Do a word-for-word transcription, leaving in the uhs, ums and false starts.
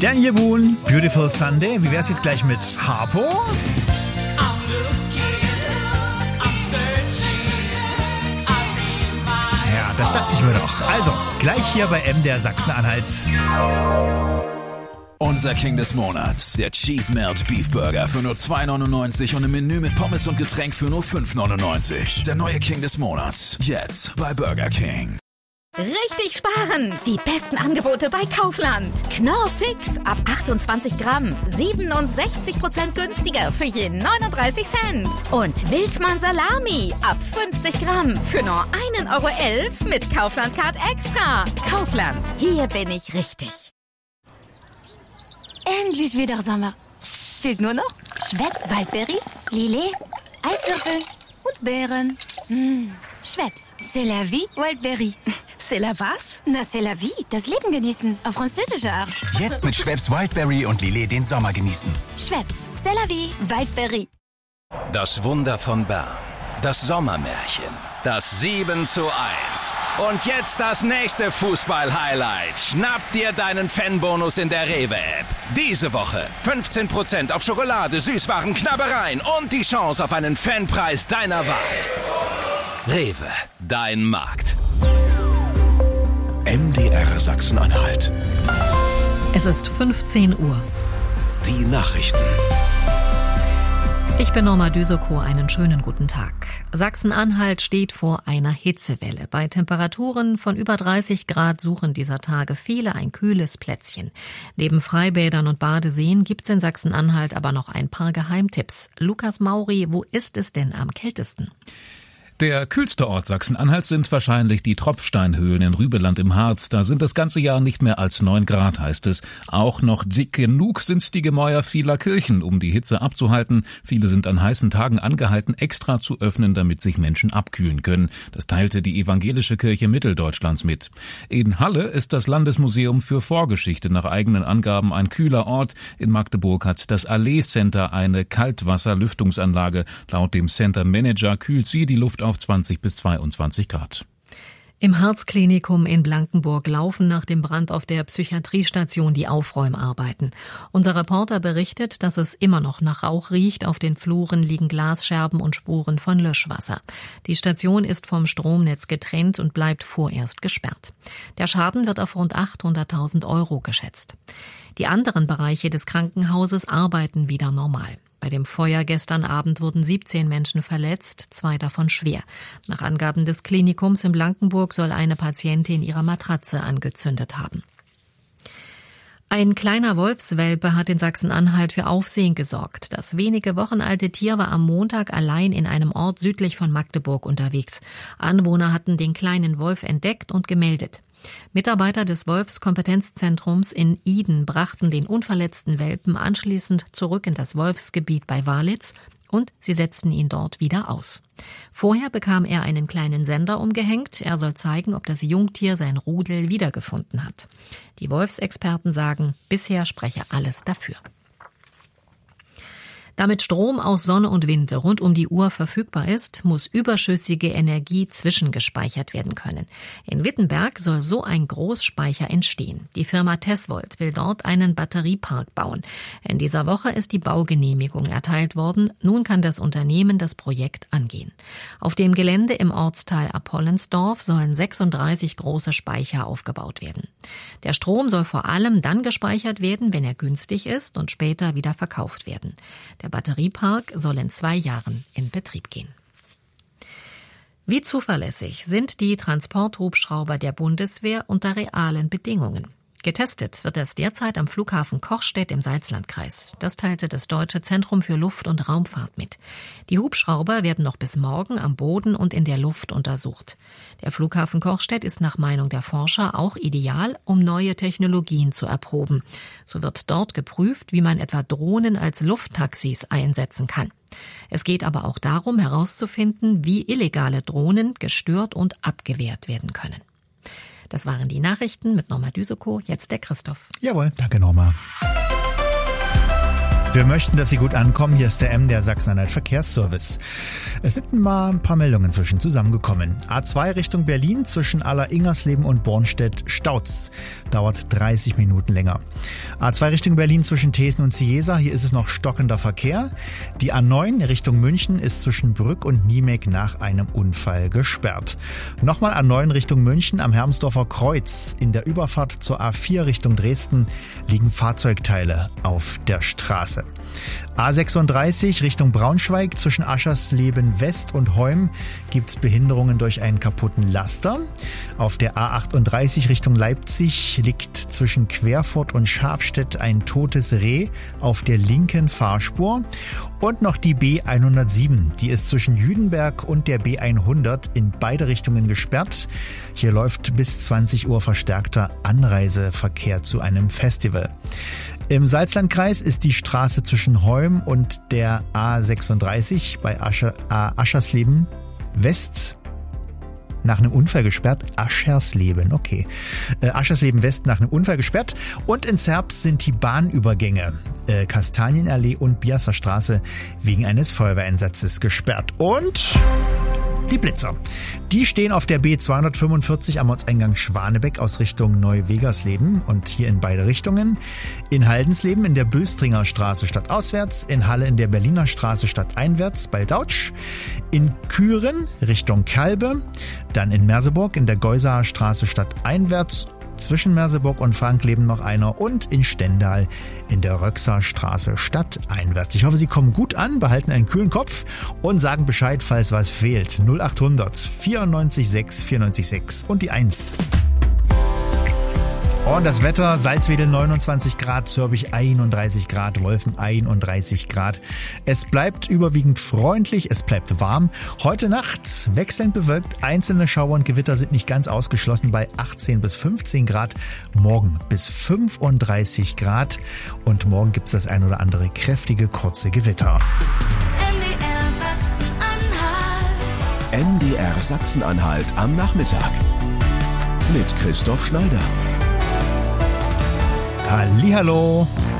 Daniel Boone, Beautiful Sunday. Wie wär's jetzt gleich mit Harpo? Ja, das dachte ich mir doch. Also, gleich hier bei M D R Sachsen-Anhalt. Unser King des Monats, der Cheese Melt Beef Burger für nur zwei neunundneunzig und ein Menü mit Pommes und Getränk für nur fünf neunundneunzig. Der neue King des Monats, jetzt bei Burger King. Richtig sparen! Die besten Angebote bei Kaufland. Knorr Fix ab achtundzwanzig Gramm. siebenundsechzig Prozent günstiger für je neununddreißig Cent. Und Wildmann Salami ab fünfzig Gramm für nur ein Euro elf mit Kaufland Card Extra. Kaufland, hier bin ich richtig. Endlich wieder Sommer. Fehlt nur noch Schweppes Waldberry, Lillet, Eiswürfel und Beeren. Mmh. Schweppes, c'est la vie, Wildberry. C'est la was? Na, c'est la vie, das Leben genießen, auf französische Art. Jetzt mit Schweppes Wildberry und Lillet den Sommer genießen. Schweppes, c'est la vie, Wildberry. Das Wunder von Bern. Das Sommermärchen. Das sieben zu eins. Und jetzt das nächste Fußball-Highlight. Schnapp dir deinen Fanbonus in der Rewe-App. Diese Woche fünfzehn Prozent auf Schokolade, Süßwaren, Knabbereien und die Chance auf einen Fanpreis deiner Wahl. Rewe, dein Markt. M D R Sachsen-Anhalt. Es ist fünfzehn Uhr. Die Nachrichten. Ich bin Norma Düsokow, einen schönen guten Tag. Sachsen-Anhalt steht vor einer Hitzewelle. Bei Temperaturen von über dreißig Grad suchen dieser Tage viele ein kühles Plätzchen. Neben Freibädern und Badeseen gibt's in Sachsen-Anhalt aber noch ein paar Geheimtipps. Lukas Mauri, wo ist es denn am kältesten? Der kühlste Ort Sachsen-Anhalts sind wahrscheinlich die Tropfsteinhöhlen in Rübeland im Harz. Da sind das ganze Jahr nicht mehr als neun Grad, heißt es. Auch noch dick genug sind die Gemäuer vieler Kirchen, um die Hitze abzuhalten. Viele sind an heißen Tagen angehalten, extra zu öffnen, damit sich Menschen abkühlen können. Das teilte die Evangelische Kirche Mitteldeutschlands mit. In Halle ist das Landesmuseum für Vorgeschichte nach eigenen Angaben ein kühler Ort. In Magdeburg hat das Allee Center eine Kaltwasserlüftungsanlage. Laut dem Center Manager kühlt sie die Luft auf zwanzig bis zweiundzwanzig Grad. Im Harzklinikum in Blankenburg laufen nach dem Brand auf der Psychiatriestation die Aufräumarbeiten. Unser Reporter berichtet, dass es immer noch nach Rauch riecht. Auf den Fluren liegen Glasscherben und Spuren von Löschwasser. Die Station ist vom Stromnetz getrennt und bleibt vorerst gesperrt. Der Schaden wird auf rund achthunderttausend Euro geschätzt. Die anderen Bereiche des Krankenhauses arbeiten wieder normal. Bei dem Feuer gestern Abend wurden siebzehn Menschen verletzt, zwei davon schwer. Nach Angaben des Klinikums in Blankenburg soll eine Patientin ihre Matratze angezündet haben. Ein kleiner Wolfswelpe hat in Sachsen-Anhalt für Aufsehen gesorgt. Das wenige Wochen alte Tier war am Montag allein in einem Ort südlich von Magdeburg unterwegs. Anwohner hatten den kleinen Wolf entdeckt und gemeldet. Mitarbeiter des Wolfskompetenzzentrums in Iden brachten den unverletzten Welpen anschließend zurück in das Wolfsgebiet bei Walitz und sie setzten ihn dort wieder aus. Vorher bekam er einen kleinen Sender umgehängt. Er soll zeigen, ob das Jungtier sein Rudel wiedergefunden hat. Die Wolfsexperten sagen, bisher spreche alles dafür. Damit Strom aus Sonne und Wind rund um die Uhr verfügbar ist, muss überschüssige Energie zwischengespeichert werden können. In Wittenberg soll so ein Großspeicher entstehen. Die Firma Tesvolt will dort einen Batteriepark bauen. In dieser Woche ist die Baugenehmigung erteilt worden. Nun kann das Unternehmen das Projekt angehen. Auf dem Gelände im Ortsteil Apollensdorf sollen sechsunddreißig große Speicher aufgebaut werden. Der Strom soll vor allem dann gespeichert werden, wenn er günstig ist und später wieder verkauft werden. Der Batteriepark soll in zwei Jahren in Betrieb gehen. Wie zuverlässig sind die Transporthubschrauber der Bundeswehr unter realen Bedingungen? Getestet wird es derzeit am Flughafen Kochstedt im Salzlandkreis. Das teilte das Deutsche Zentrum für Luft- und Raumfahrt mit. Die Hubschrauber werden noch bis morgen am Boden und in der Luft untersucht. Der Flughafen Kochstedt ist nach Meinung der Forscher auch ideal, um neue Technologien zu erproben. So wird dort geprüft, wie man etwa Drohnen als Lufttaxis einsetzen kann. Es geht aber auch darum, herauszufinden, wie illegale Drohnen gestört und abgewehrt werden können. Das waren die Nachrichten mit Norma Düsokow. Jetzt der Christoph. Jawohl, danke Norma. Wir möchten, dass Sie gut ankommen. Hier ist der M D R Sachsen-Anhalt Verkehrsservice. Es sind mal ein paar Meldungen zwischen zusammengekommen. A zwei Richtung Berlin zwischen Aller-Ingersleben und Bornstedt staut's. Dauert dreißig Minuten länger. A zwei Richtung Berlin zwischen Thesen und Ciesa. Hier ist es noch stockender Verkehr. Die A neun Richtung München ist zwischen Brück und Niemek nach einem Unfall gesperrt. Nochmal A neun Richtung München am Hermsdorfer Kreuz. In der Überfahrt zur A vier Richtung Dresden liegen Fahrzeugteile auf der Straße. A sechsunddreißig Richtung Braunschweig zwischen Aschersleben West und Heum gibt's Behinderungen durch einen kaputten Laster. Auf der A achtunddreißig Richtung Leipzig liegt zwischen Querfurt und Schafstedt ein totes Reh auf der linken Fahrspur. Und noch die B hundertsieben, die ist zwischen Jüdenberg und der B hundert in beide Richtungen gesperrt. Hier läuft bis zwanzig Uhr verstärkter Anreiseverkehr zu einem Festival. Im Salzlandkreis ist die Straße zwischen Heum und der A sechsunddreißig bei Ascher, A Aschersleben West nach einem Unfall gesperrt. Aschersleben, okay. Äh, Aschersleben West nach einem Unfall gesperrt. Und in Zerbst sind die Bahnübergänge äh, Kastanienallee und Biasser Straße wegen eines Feuerwehreinsatzes gesperrt. Und die Blitzer. Die stehen auf der B zweihundertfünfundvierzig am Ortseingang Schwanebeck aus Richtung Neu-Wegersleben und hier in beide Richtungen. In Haldensleben in der Böstringer Straße stadtauswärts, in Halle in der Berliner Straße stadteinwärts bei Dautsch, in Küren Richtung Kalbe, dann in Merseburg in der Geusaer Straße stadteinwärts, zwischen Merseburg und Frankleben noch einer und in Stendal in der Röxer Straße stadteinwärts. Ich hoffe, Sie kommen gut an, behalten einen kühlen Kopf und sagen Bescheid, falls was fehlt. null achthundert vierundneunzig sechs vierundneunzig sechs und die eins. Und das Wetter, Salzwedel neunundzwanzig Grad, Zürbich einunddreißig Grad, Wolfen einunddreißig Grad. Es bleibt überwiegend freundlich, es bleibt warm. Heute Nacht wechselnd bewölkt, einzelne Schauer und Gewitter sind nicht ganz ausgeschlossen bei achtzehn bis fünfzehn Grad. Morgen bis fünfunddreißig Grad und morgen gibt's das ein oder andere kräftige, kurze Gewitter. M D R Sachsen-Anhalt am Nachmittag mit Christoph Schneider. Hallihallo!